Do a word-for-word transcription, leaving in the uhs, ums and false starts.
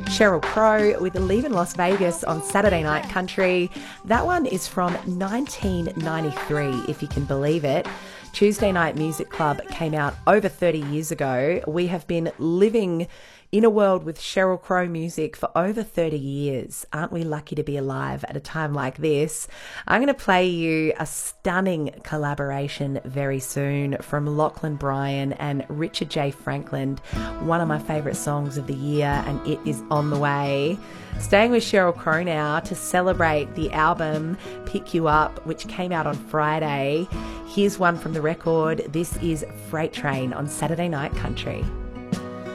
Sheryl Crow with Leave in Las Vegas on Saturday Night Country. That one is from nineteen ninety-three, if you can believe it. Tuesday Night Music Club came out over thirty years ago. We have been living in a world with Sheryl Crow music for over thirty years. Aren't we lucky to be alive at a time like this? I'm going to play you a stunning collaboration very soon from Lachlan Bryan and Richard J. Franklin, one of my favourite songs of the year, and it is on the way. Staying with Sheryl Crow now to celebrate the album Pick You Up, which came out on Friday. Here's one from the record. This is Freight Train on Saturday Night Country.